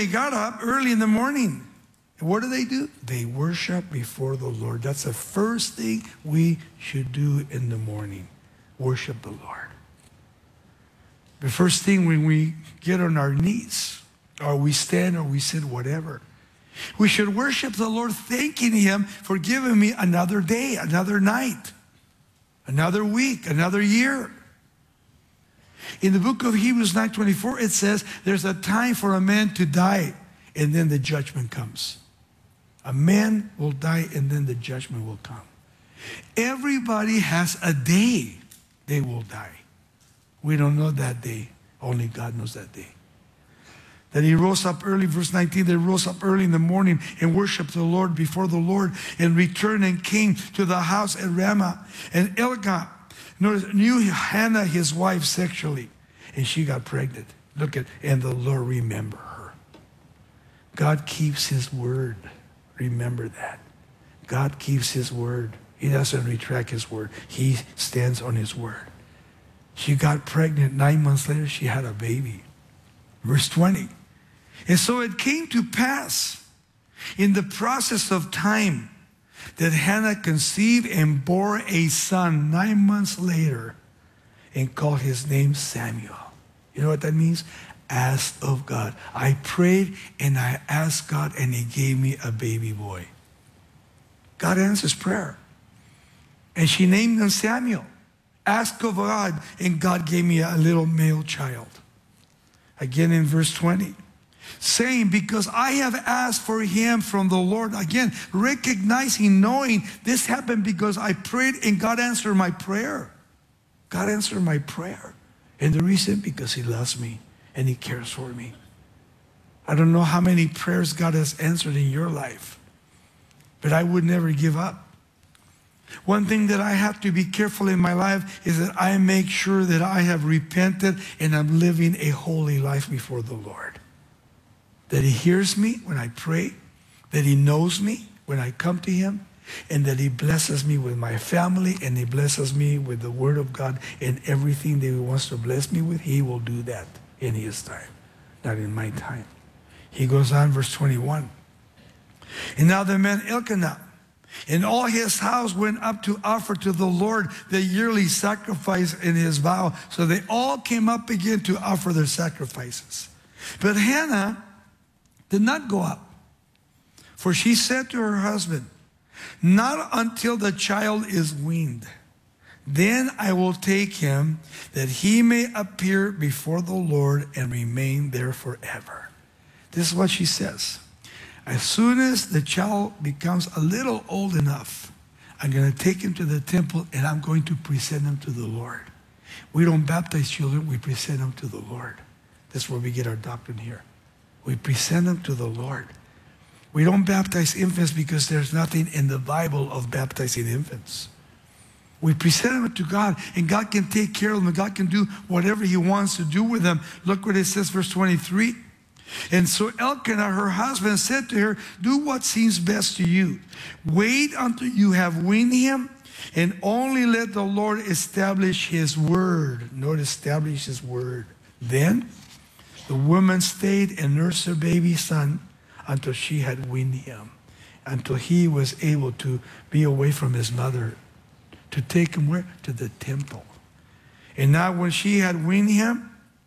they got up early in the morning. And what do? They worship before the Lord. That's the first thing we should do in the morning. Worship the Lord. The first thing when we get on our knees, or we stand, or we sit, whatever, we should worship the Lord, thanking Him for giving me another day, another night, another week, another year. In the book of Hebrews 9:24, it says, there's a time for a man to die, and then the judgment comes. A man will die, and then the judgment will come. Everybody has a day they will die. We don't know that day. Only God knows that day. That he rose up early, verse 19, they rose up early in the morning and worshiped the Lord before the Lord, and returned and came to the house at Ramah. And Elkanah knew Hannah, his wife, sexually, and she got pregnant. Look at, and the Lord remembered her. God keeps His word. Remember that. God keeps His word. He doesn't retract His word. He stands on His word. She got pregnant. 9 months later, she had a baby. Verse 20. And so it came to pass in the process of time that Hannah conceived and bore a son 9 months later, and called his name Samuel. You know what that means? Asked of God. I prayed and I asked God, and He gave me a baby boy. God answers prayer. And she named him Samuel. Asked of God, and God gave me a little male child. Again in verse 20. Saying, because I have asked for him from the Lord. Again, recognizing, knowing this happened because I prayed and God answered my prayer. God answered my prayer. And the reason, because He loves me and He cares for me. I don't know how many prayers God has answered in your life, but I would never give up. One thing that I have to be careful in my life is that I make sure that I have repented and I'm living a holy life before the Lord. That He hears me when I pray, that He knows me when I come to Him, and that He blesses me with my family, and He blesses me with the Word of God, and everything that He wants to bless me with, He will do that in His time, not in my time. He goes on, verse 21. And now the man Elkanah and all his house went up to offer to the Lord the yearly sacrifice in his vow. So they all came up again to offer their sacrifices. But Hannah did not go up, for she said to her husband, not until the child is weaned. Then I will take him, that he may appear before the Lord and remain there forever. This is what she says. As soon as the child becomes a little old enough, I'm going to take him to the temple and I'm going to present him to the Lord. We don't baptize children, we present them to the Lord. That's where we get our doctrine here. We present them to the Lord. We don't baptize infants because there's nothing in the Bible of baptizing infants. We present them to God, and God can take care of them, and God can do whatever He wants to do with them. Look what it says, verse 23. And so Elkanah, her husband, said to her, do what seems best to you. Wait until you have weaned him, and only let the Lord establish His word. Notice, establish His word. Then the woman stayed and nursed her baby son until she had weaned him, until he was able to be away from his mother, to take him where? To the temple. And now when she had weaned him,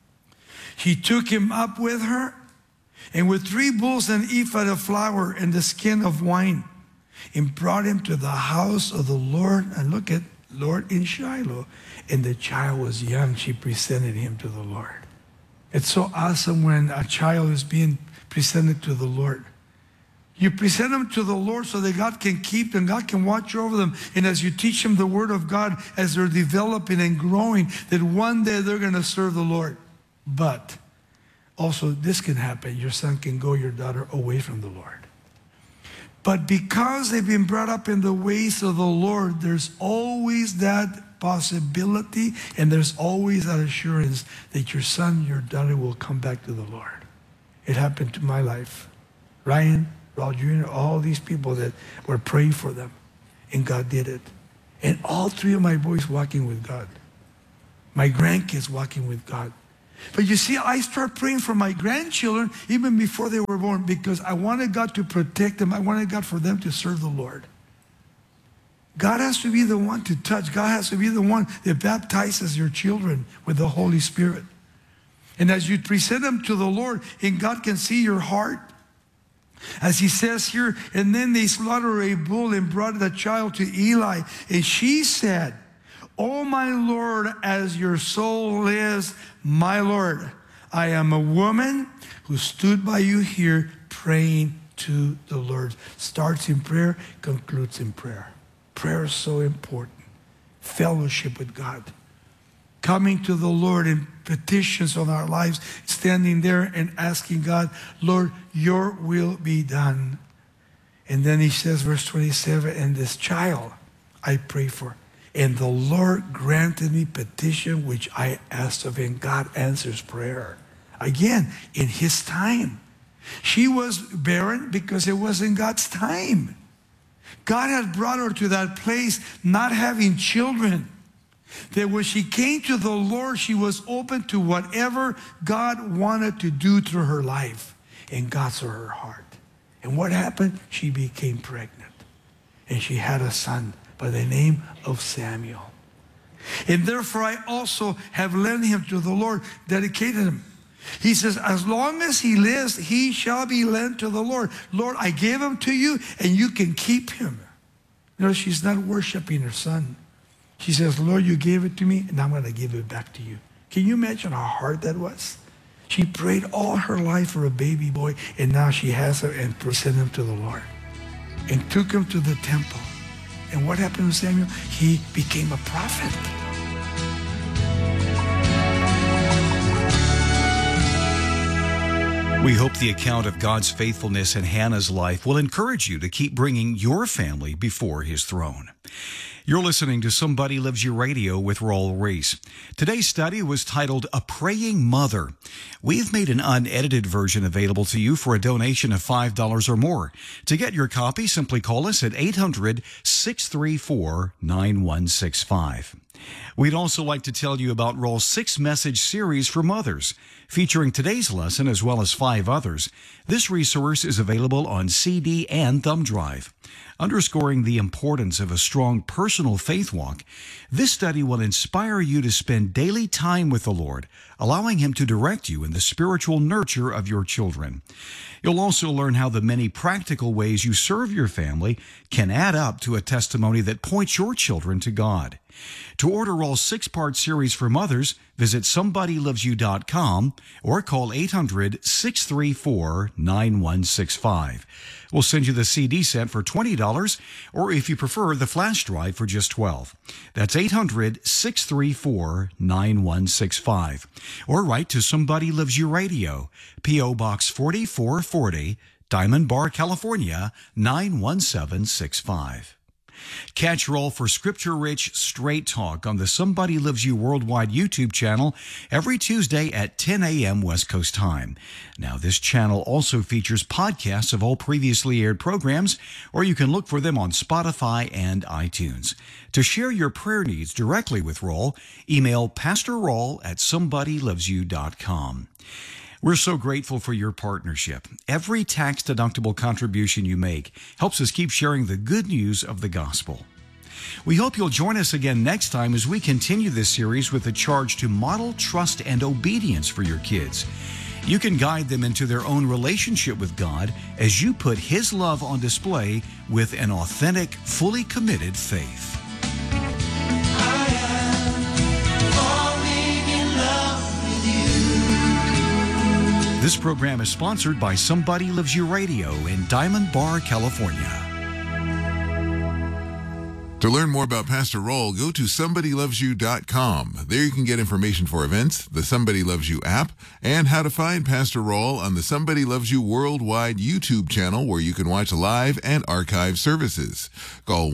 she took him up with her, and with 3 bulls and an ephah of flour and the skin of wine, and brought him to the house of the Lord. And look at Lord in Shiloh. And the child was young. She presented him to the Lord. It's so awesome when a child is being presented to the Lord. You present them to the Lord so that God can keep them, God can watch over them. And as you teach them the Word of God, as they're developing and growing, that one day they're going to serve the Lord. But also this can happen. Your son can go, your daughter, away from the Lord. But because they've been brought up in the ways of the Lord, there's always that possibility, and there's always that assurance that your son, your daughter will come back to the Lord. It happened to my life. Ryan, Raul Jr., all these people that were praying for them, and God did it. And all 3 of my boys walking with God. My grandkids walking with God. But you see, I start praying for my grandchildren even before they were born because I wanted God to protect them. I wanted God for them to serve the Lord. God has to be the one to touch. God has to be the one that baptizes your children with the Holy Spirit. And as you present them to the Lord, and God can see your heart, as he says here, and then they slaughtered a bull and brought the child to Eli. And she said, "Oh, my Lord, as your soul lives, my Lord, I am a woman who stood by you here praying to the Lord." Starts in prayer, concludes in prayer. Prayer is so important. Fellowship with God. Coming to the Lord in petitions on our lives, standing there and asking God, "Lord, your will be done." And then he says, verse 27, "And this child I pray for. And the Lord granted me petition which I asked of him." God answers prayer. Again, in his time. She was barren because it wasn't God's time. God had brought her to that place not having children. That when she came to the Lord, she was open to whatever God wanted to do through her life. And God saw her heart. And what happened? She became pregnant. And she had a son by the name of Samuel. And therefore I also have led him to the Lord, dedicated him. He says, as long as he lives, he shall be led to the Lord. Lord, I gave him to you, and you can keep him. You know, she's not worshiping her son. She says, Lord, you gave it to me, and I'm going to give it back to you. Can you imagine how hard that was? She prayed all her life for a baby boy, and now she has him and presented him to the Lord. And took him to the temple. And what happened to Samuel? He became a prophet. We hope the account of God's faithfulness in Hannah's life will encourage you to keep bringing your family before his throne. You're listening to Somebody Loves You Radio with Raul Ries. Today's study was titled A Praying Mother. We've made an unedited version available to you for a donation of $5 or more. To get your copy, simply call us at 800-634-9165. We'd also like to tell you about Raul's 6-message series for mothers, featuring today's lesson as well as 5 others. This resource is available on CD and thumb drive. Underscoring the importance of a strong personal faith walk, this study will inspire you to spend daily time with the Lord, allowing Him to direct you in the spiritual nurture of your children. You'll also learn how the many practical ways you serve your family can add up to a testimony that points your children to God. To order Raul's 6-part series for mothers, visit somebodylovesyou.com or call 800-634-9165. We'll send you the CD set for $20, or if you prefer, the flash drive for just $12. That's 800-634-9165. Or write to Somebody Loves You Radio, P.O. Box 4440, Diamond Bar, California, 91765. Catch Raul for scripture-rich, straight talk on the Somebody Loves You Worldwide YouTube channel every Tuesday at 10 a.m. West Coast time. Now, this channel also features podcasts of all previously aired programs, or you can look for them on Spotify and iTunes. To share your prayer needs directly with Raul, email Pastor Raul at somebodylovesyou.com. We're so grateful for your partnership. Every tax-deductible contribution you make helps us keep sharing the good news of the gospel. We hope you'll join us again next time as we continue this series with a charge to model trust and obedience for your kids. You can guide them into their own relationship with God as you put His love on display with an authentic, fully committed faith. This program is sponsored by Somebody Loves You Radio in Diamond Bar, California. To learn more about Pastor Raul, go to somebodylovesyou.com. There you can get information for events, the Somebody Loves You app, and how to find Pastor Raul on the Somebody Loves You Worldwide YouTube channel, where you can watch live and archive services. Call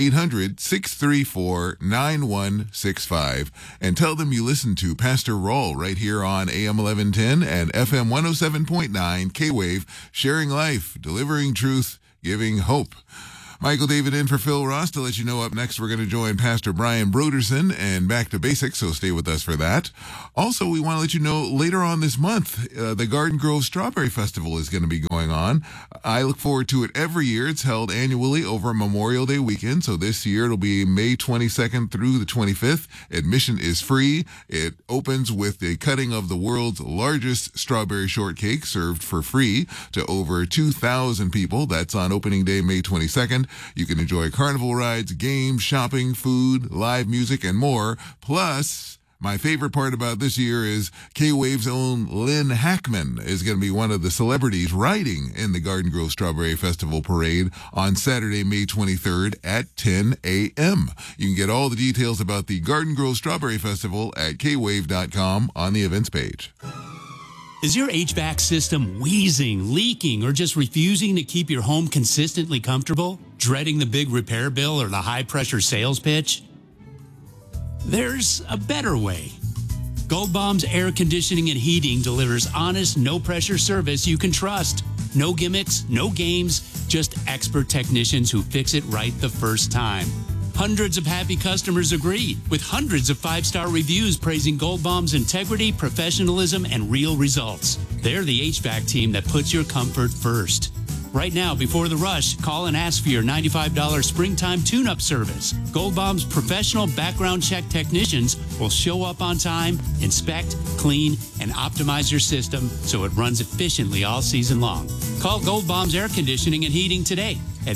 1-800-634-9165 and tell them you listen to Pastor Raul right here on AM 1110 and FM 107.9 K-Wave, sharing life, delivering truth, giving hope. Michael David in for Phil Ross to let you know up next we're going to join Pastor Brian Broderson and Back to Basics, so stay with us for that. Also, we want to let you know later on this month, the Garden Grove Strawberry Festival is going to be going on. I look forward to it every year. It's held annually over Memorial Day weekend, so this year it'll be May 22nd through the 25th. Admission is free. It opens with a cutting of the world's largest strawberry shortcake served for free to over 2,000 people. That's on opening day, May 22nd. You can enjoy carnival rides, games, shopping, food, live music, and more. Plus, my favorite part about this year is K-Wave's own Lynn Hackman is going to be one of the celebrities riding in the Garden Grove Strawberry Festival Parade on Saturday, May 23rd at 10 a.m. You can get all the details about the Garden Grove Strawberry Festival at kwave.com on the events page. Is your HVAC system wheezing, leaking, or just refusing to keep your home consistently comfortable? Dreading the big repair bill or the high-pressure sales pitch? There's a better way. Gold Bomb's Air Conditioning and Heating delivers honest, no-pressure service you can trust. No gimmicks, no games, just expert technicians who fix it right the first time. Hundreds of happy customers agree, with hundreds of 5-star reviews praising Gold Bomb's integrity, professionalism, and real results. They're the HVAC team that puts your comfort first. Right now, before the rush, call and ask for your $95 springtime tune-up service. Gold Bomb's professional background check technicians will show up on time, inspect, clean, and optimize your system so it runs efficiently all season long. Call Gold Bomb's Air Conditioning and Heating today at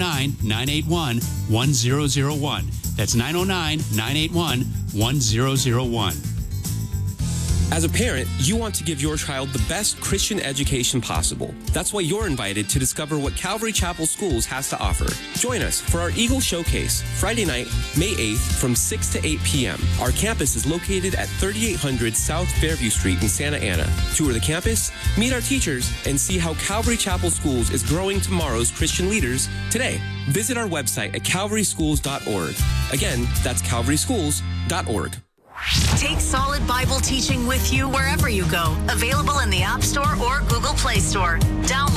909-981-1001. That's 909-981-1001. As a parent, you want to give your child the best Christian education possible. That's why you're invited to discover what Calvary Chapel Schools has to offer. Join us for our Eagle Showcase, Friday night, May 8th from 6 to 8 p.m. Our campus is located at 3800 South Fairview Street in Santa Ana. Tour the campus, meet our teachers, and see how Calvary Chapel Schools is growing tomorrow's Christian leaders today. Visit our website at calvaryschools.org. Again, that's calvaryschools.org. Take Solid Bible teaching with you wherever you go. Available in the App Store or Google Play Store. Download